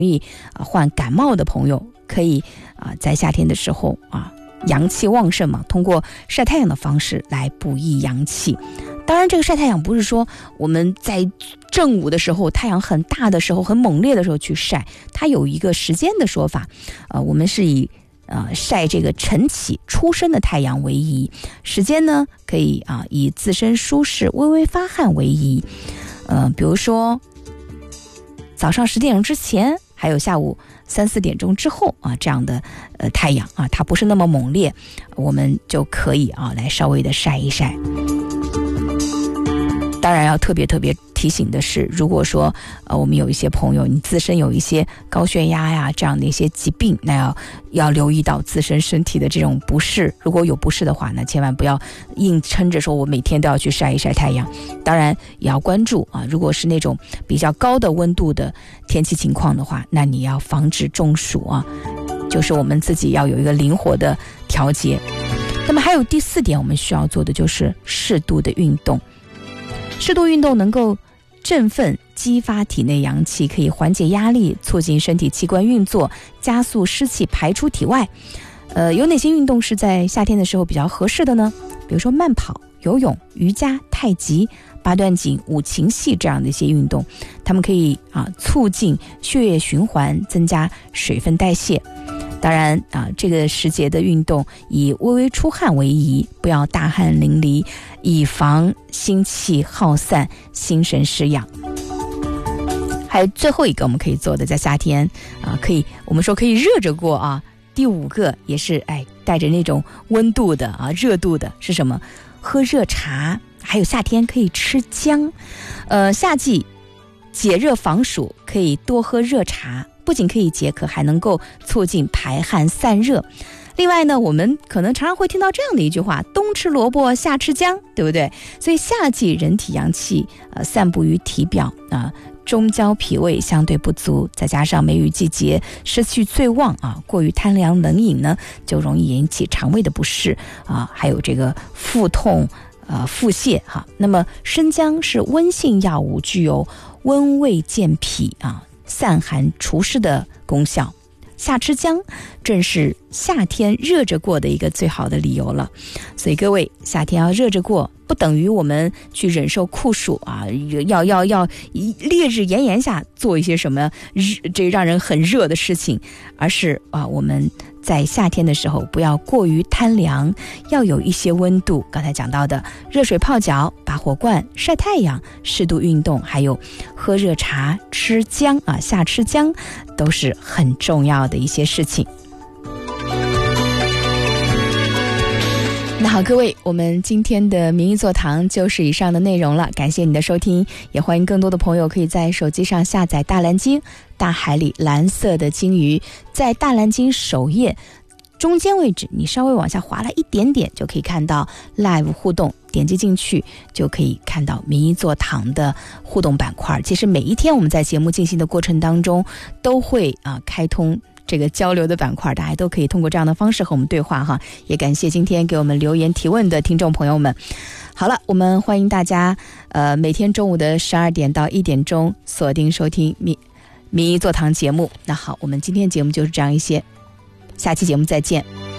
易患感冒的朋友，可以在夏天的时候阳气旺盛嘛，通过晒太阳的方式来补益阳气。当然这个晒太阳不是说我们在正午的时候太阳很大的时候很猛烈的时候去晒，它有一个时间的说法，我们是以晒这个晨起初升的太阳为宜，时间呢可以以自身舒适微微发汗为宜，比如说早上10点钟之前，还有下午3、4点钟之后这样的太阳它不是那么猛烈，我们就可以来稍微的晒一晒。当然要特别提醒的是，如果说我们有一些朋友你自身有一些高血压呀这样的一些疾病，那要留意到自身身体的这种不适，如果有不适的话，那千万不要硬撑着说我每天都要去晒一晒太阳。当然也要关注如果是那种比较高的温度的天气情况的话，那你要防止中暑就是我们自己要有一个灵活的调节。那么还有第4点我们需要做的就是适度的运动。适度运动能够振奋激发体内阳气，可以缓解压力，促进身体器官运作，加速湿气排出体外。有哪些运动是在夏天的时候比较合适的呢？比如说慢跑、游泳、瑜伽、太极、八段锦、五禽戏这样的一些运动，它们可以促进血液循环，增加水分代谢。当然这个时节的运动以微微出汗为宜，不要大汗淋漓，以防心气耗散，心神失养。还有最后一个我们可以做的，在夏天我们说可以热着过第5个也是带着那种温度的热度的是什么？喝热茶，还有夏天可以吃姜。夏季解热防暑，可以多喝热茶，不仅可以解渴，还能够促进排汗散热。另外呢，我们可能常常会听到这样的一句话，冬吃萝卜夏吃姜，对不对？所以夏季人体阳气散布于体表中焦脾胃相对不足，再加上梅雨季节湿气最旺过于贪凉冷饮呢，就容易引起肠胃的不适还有这个腹痛腹泻那么生姜是温性药物，具有温胃健脾散寒除湿的功效。夏吃姜正是夏天热着过的一个最好的理由了。所以各位，夏天要热着过，不等于我们去忍受酷暑要烈日炎炎下做一些什么这让人很热的事情，而是我们在夏天的时候不要过于贪凉，要有一些温度。刚才讲到的热水泡脚、拔火罐、晒太阳、适度运动，还有喝热茶、吃姜夏吃姜，都是很重要的一些事情。那好，各位，我们今天的名医座堂就是以上的内容了，感谢你的收听，也欢迎更多的朋友可以在手机上下载大蓝鲸，大海里蓝色的鲸鱼，在大蓝鲸首页中间位置你稍微往下滑了一点点，就可以看到 live 互动，点击进去就可以看到名医座堂的互动板块。其实每一天我们在节目进行的过程当中都会开通这个交流的板块，大家都可以通过这样的方式和我们对话也感谢今天给我们留言提问的听众朋友们。好了，我们欢迎大家每天中午的12点到1点钟锁定收听名医座堂节目。那好，我们今天节目就是这样一些，下期节目再见。